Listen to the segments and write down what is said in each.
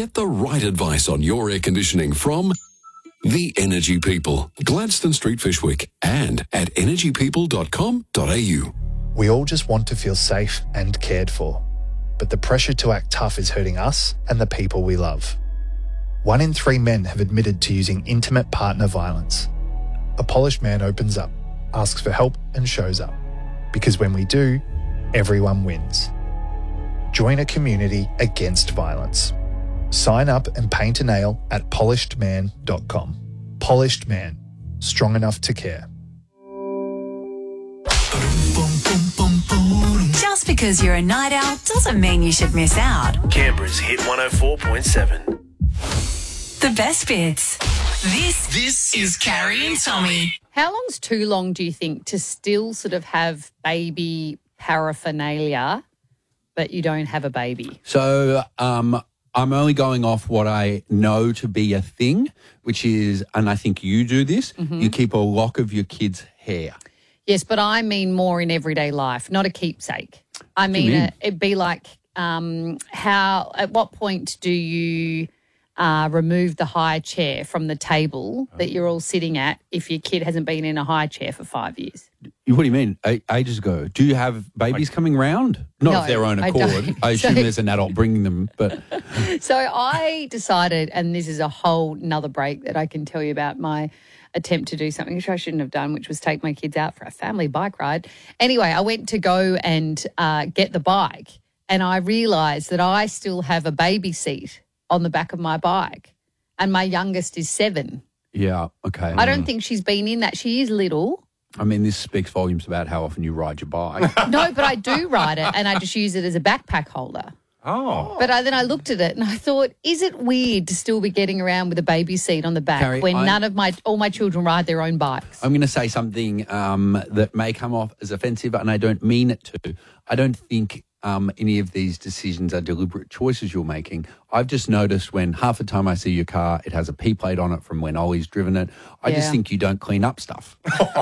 Get the right advice on your air conditioning from The Energy People, Gladstone Street, Fishwick, and at energypeople.com.au. We all just want to feel safe and cared for, but the pressure to act tough is hurting us and the people we love. 1 in 3 men have admitted to using intimate partner violence. A polished man opens up, asks for help and shows up. Because when we do, everyone wins. Join a community against violence. Sign up and paint a nail at polishedman.com. Polished Man, strong enough to care. Just because you're a night owl doesn't mean you should miss out. Canberra's Hit 104.7. The best bits. This is Carrie and Tommy. How long's too long, do you think, to still sort of have baby paraphernalia, but you don't have a baby? So I'm only going off what I know to be a thing, which is, and I think you do this, you keep a lock of your kid's hair. Yes, but I mean more in everyday life, not a keepsake. I mean, it'd be like at what point do you remove the high chair from the table that you're all sitting at if your kid hasn't been in a high chair for 5 years? What do you mean? Ages ago. Do you have babies coming round? Not of their own accord. I assume there's an adult bringing them. But So I decided, and this is a whole nother break that I can tell you about my attempt to do something which I shouldn't have done, which was take my kids out for a family bike ride. Anyway, I went to go and get the bike, and I realised that I still have a baby seat on the back of my bike, and my youngest is 7. yeah, okay. I don't think she's been in that. She is little. I mean, this speaks volumes about how often you ride your bike. No, but I do ride it, and I just use it as a backpack holder. Oh. But then I looked at it and I thought, is it weird to still be getting around with a baby seat on the back Carrie, when all my children ride their own bikes? I'm going to say something that may come off as offensive, and I don't mean it to. I don't think any of these decisions are deliberate choices you're making. I've just noticed when half the time I see your car, it has a P plate on it from when Ollie's driven it. I just think you don't clean up stuff.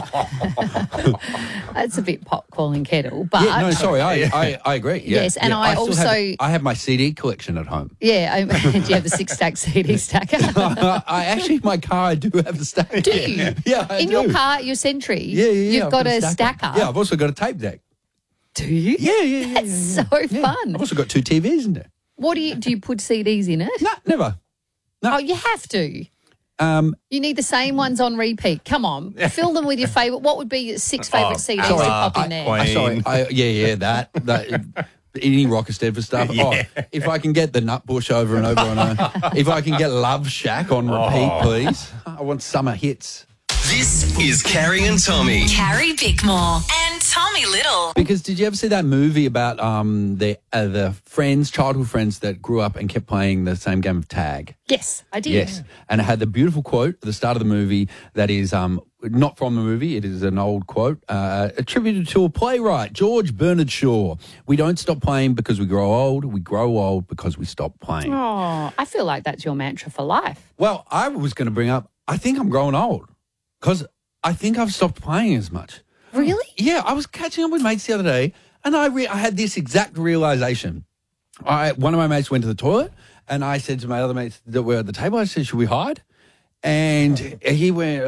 That's a bit pot calling kettle. But Yeah, no, sorry, I agree. Yeah. Yes, and Yeah, I still also- I have my CD collection at home. Yeah, do you have the 6-stack CD stacker? I actually, in my car, I do have the stacker. Do you? Yeah, I In do. your car, your Sentry, Yeah. you've I've got a stacker. Yeah, I've also got a tape deck. Do you? Yeah. That's so fun. I've also got 2 TVs in there. What do you put CDs in it? No, never. No. Oh, you have to. You need the same ones on repeat. Come on, fill them with your favourite. What would be your 6 favourite CDs to pop in there? Queen. Sorry. That eating Rockestead for stuff. Yeah. Oh, if I can get the Nutbush over and over if I can get Love Shack on repeat, please. I want summer hits. This is Carrie and Tommy. Carrie Bickmore and Tommy Little. Because did you ever see that movie about the friends, childhood friends that grew up and kept playing the same game of tag? Yes, I did. Yes. And it had the beautiful quote at the start of the movie that is not from the movie. It is an old quote attributed to a playwright, George Bernard Shaw. We don't stop playing because we grow old. We grow old because we stop playing. Oh, I feel like that's your mantra for life. Well, I was going to bring up, I think I'm growing old because I think I've stopped playing as much. Really? Yeah, I was catching up with mates the other day and I had this exact realisation. One of my mates went to the toilet and I said to my other mates that were at the table, I said, should we hide? And he went,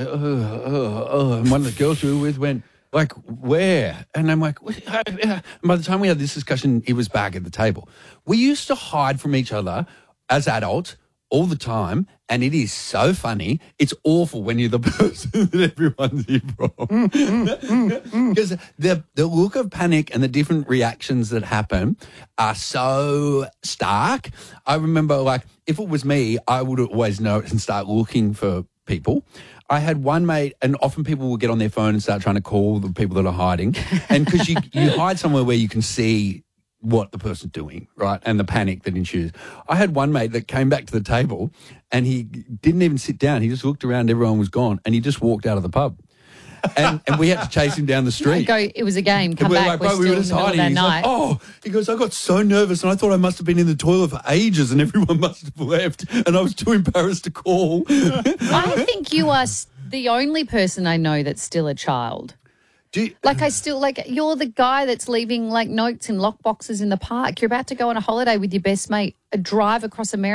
and one of the girls we were with went, like, where? And I'm like, and by the time we had this discussion, he was back at the table. We used to hide from each other as adults all the time, and it is so funny. It's awful when you're the person that everyone's here from. Because the look of panic and the different reactions that happen are so stark. I remember, like, if it was me, I would always know and start looking for people. I had one mate, and often people will get on their phone and start trying to call the people that are hiding. And because you hide somewhere where you can see what the person's doing, right, and the panic that ensues. I had one mate that came back to the table and he didn't even sit down. He just looked around, everyone was gone, and he just walked out of the pub. And we had to chase him down the street. It was a game. Come we're back. like, We're still in the middle of that He's night. like, he goes, I got so nervous and I thought I must have been in the toilet for ages and everyone must have left and I was too embarrassed to call. I think you are the only person I know that's still a child. You're the guy that's leaving like notes in lockboxes in the park. You're about to go on a holiday with your best mate, a drive across America.